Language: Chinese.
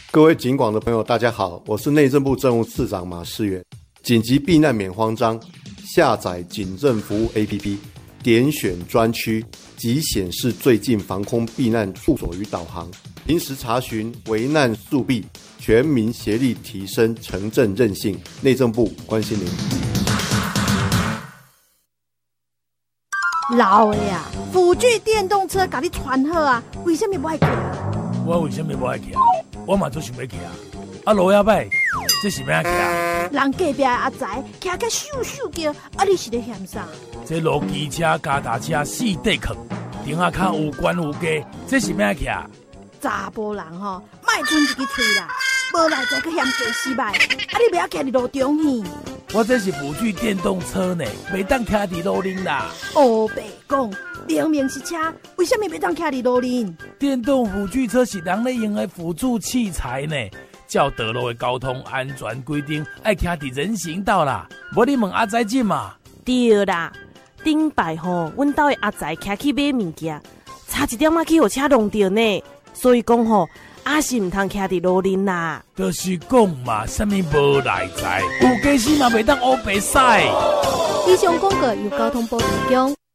各位警广的朋友大家好，我是内政部政务次长马世远。紧急避难免慌张，下载警政服务 APP， 点选专区即显示最近防空避难处所与导航，临时查询危难速避，全民协力提升城镇韧性。内政部关心您。 老的呀，辅具电动车给你传好啊，为什么不爱骑啊？ 我为什么不爱骑？我嘛做想要骑啊，路也歹，这是要骑？ 人隔壁的阿宅骑个咻咻叫，啊你是咧嫌啥？ 这路机车、脚踏车四地壳，顶下骹有悬有低，这是要骑？ 查甫人吼，莫吞一支嘴啦，无来再去嫌驾驶歹，啊你不要骑伫路中去。 我这是辅具电动车呢，袂当骑伫路顶啦。 黑白讲，明明是车，为什么袂当骑伫路顶？ 电动辅具车是人咧用的辅助器材呢。照道路的交通安全规定，爱骑伫人行道啦。无你问阿仔姐嘛？ 对啦，顶摆吼，阮兜的阿仔骑去买物件，差一点仔去互车弄着呢。所以讲吼，阿是唔通骑伫路顶啦。 就是讲嘛，啥物无来在，有驾驶嘛袂当乌白驶。 以上广告由交通部提供。